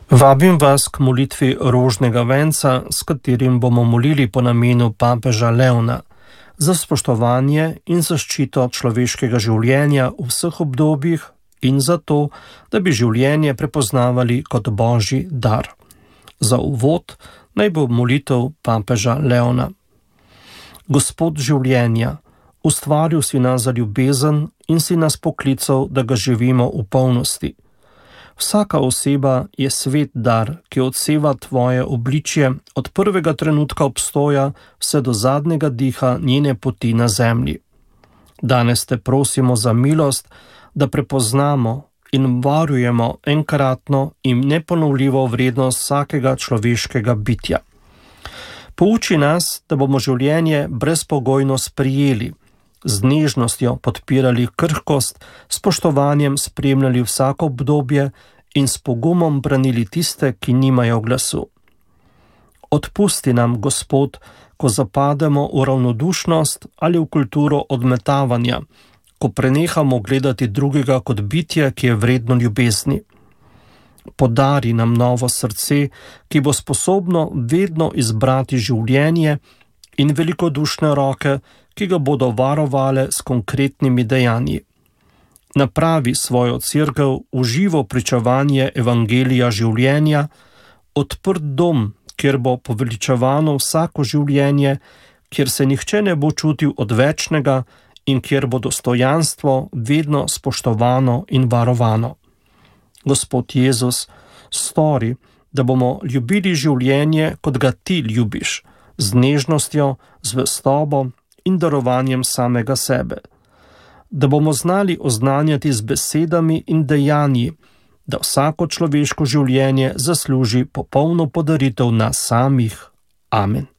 Vabim vas k molitvi rožnega venca, s katerim bomo molili po namenu papeža Leona za spoštovanje in zaščito človeškega življenja v vseh obdobjih in za to, da bi življenje prepoznavali kot božji dar. Za uvod naj bo molitev papeža Leona. Gospod življenja, ustvaril si nas za ljubezen in si nas poklical, da ga živimo v polnosti. Vsaka oseba je svet dar, ki odseva tvoje obličje od prvega trenutka obstoja vse do zadnjega diha njene poti na zemlji. Danes te prosimo za milost, da prepoznamo in varujemo enkratno in neponovljivo vrednost vsakega človeškega bitja. Pouči nas, da bomo življenje brezpogojno sprijeli, z nežnostjo podpirali krhkost, spoštovanjem spremljali vsako obdobje in s pogumom branili tiste, ki nimajo glasu. Odpusti nam, Gospod, ko zapademo v ravnodušnost ali v kulturo odmetavanja, ko prenehamo gledati drugega kot bitje, ki je vredno ljubezni. Podari nam novo srce, ki bo sposobno vedno izbrati življenje, in velikodušne roke, ki ga bodo varovale s konkretnimi dejanji. Napravi svojo cerkev v živo pričevanje evangelija življenja, odprt dom, kjer bo poveličevano vsako življenje, kjer se nihče ne bo čutil odvečnega in kjer bo dostojanstvo vedno spoštovano in varovano. Gospod Jezus, stori, da bomo ljubili življenje, kot ga ti ljubiš, z nežnostjo, zvestobo in darovanjem samega sebe. Da bomo znali oznanjati z besedami in dejanji, da vsako človeško življenje zasluži popolno podaritev nas samih. Amen.